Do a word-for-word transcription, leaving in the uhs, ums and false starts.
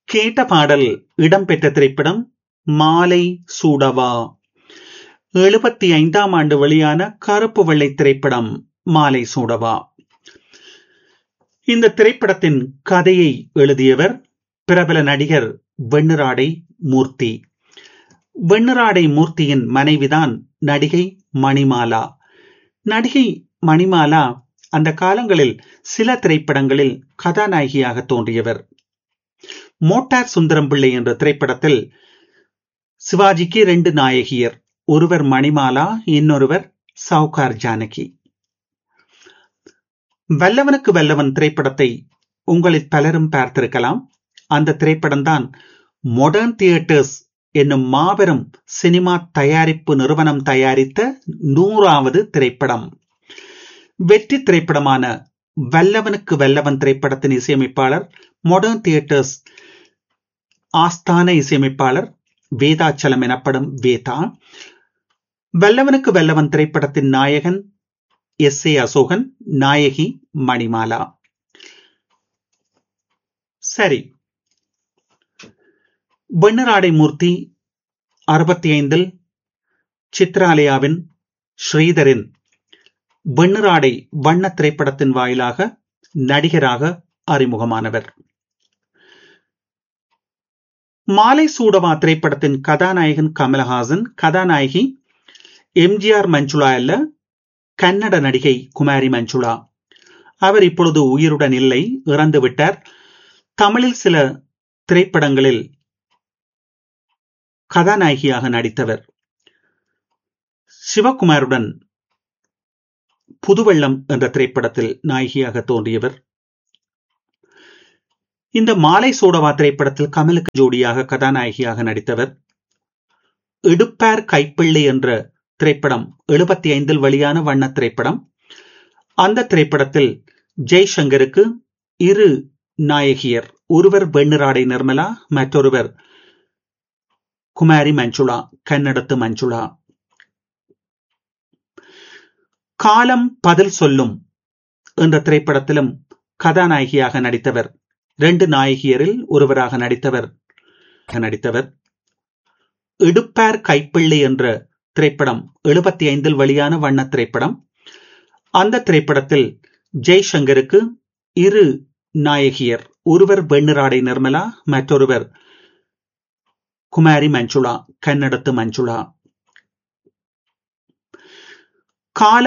கேட்ட பாடல் இடம்பெற்ற திரைப்படம் மாலை சூடவா. எழுபத்தி ஐந்தாம் ஆண்டு வெளியான கருப்பு வெள்ளை திரைப்படம் மாலை சூடவா. இந்த திரைப்படத்தின் கதையை எழுதியவர் பிரபல நடிகர் வெண்ணிராடை மூர்த்தி. வெண்ணிராடை மூர்த்தியின் மனைவிதான் நடிகை மணிமாலா. நடிகை மணிமாலா அந்த காலங்களில் சில திரைப்படங்களில் கதாநாயகியாக தோன்றியவர். மோட்டார் சுந்தரம் பிள்ளை என்ற திரைப்படத்தில் சிவாஜிக்கு இரண்டு நாயகியர், ஒருவர் மணிமாலா, இன்னொருவர் சவுகார் ஜானகி. வல்லவனுக்கு வல்லவன் திரைப்படத்தை உங்களில் பலரும் பார்த்திருக்கலாம். அந்த திரைப்படம்தான் மாடர்ன் தியேட்டர்ஸ் என்னும் மாபெரும் சினிமா தயாரிப்பு நிறுவனம் தயாரித்த நூறாவது திரைப்படம். வெற்றி திரைப்படமான வல்லவனுக்கு வல்லவன் திரைப்படத்தின் இசையமைப்பாளர் மாடர்ன் தியேட்டர்ஸ் ஆஸ்தான இசையமைப்பாளர் வேதாச்சலம் எனப்படும் வேதா. வல்லவனுக்கு வல்லவன் திரைப்படத்தின் நாயகன் எஸ் ஏ அசோகன், நாயகி மணிமாலா. சரி, வெண்ணிராடை மூர்த்தி அறுபத்தி ஐந்தில் சித்ராலயாவின் ஸ்ரீதரின் வெண்ணிராடை வண்ண திரைப்படத்தின் வாயிலாக நடிகராக அறிமுகமானவர். மாலை சூடவா திரைப்படத்தின் கதாநாயகன் கமலஹாசன், கதாநாயகி எம்ஜிஆர் மஞ்சுளா அல்ல, கன்னட நடிகை குமாரி மஞ்சுளா. அவர் இப்பொழுது உயிருடன் இல்லை, இறந்து விட்டார். தமிழில் சில திரைப்படங்களில் கதாநாயகியாக நடித்தவர். சிவகுமாருடன் புதுவெள்ளம் என்ற திரைப்படத்தில் நாயகியாக தோன்றியவர். இந்த மாலை சூடவா திரைப்படத்தில் கமலுக்கு ஜோடியாக கதாநாயகியாக நடித்தவர். இடுப்பார் கைப்பிள்ளை என்ற திரைப்படம் எழுபத்தி ஐந்தில் வெளியான வண்ண திரைப்படம். அந்த திரைப்படத்தில் ஜெய்சங்கருக்கு இரு நாயகியர், ஒருவர் வெண்ணிராடை நிர்மலா, மற்றொருவர் குமாரி மஞ்சுளா, கன்னடத்து மஞ்சுளா. காலம் பதில் சொல்லும் என்ற திரைப்படத்திலும் கதாநாயகியாக நடித்தவர். இரண்டு நாயகியரில் ஒருவராக நடித்தவர் நடித்தவர் இடுப்பார் கைப்பிள்ளை என்ற திரைப்படம் எழுபத்தி ஐந்தில் வெளியான வண்ண திரைப்படம். அந்த திரைப்படத்தில் ஜெய்சங்கருக்கு இரு நாயகியர், ஒருவர் வெண்ணிராடை நிர்மலா, மற்றொருவர் குமாரி மஞ்சுளா, கன்னடத்து மஞ்சுளா. காலம்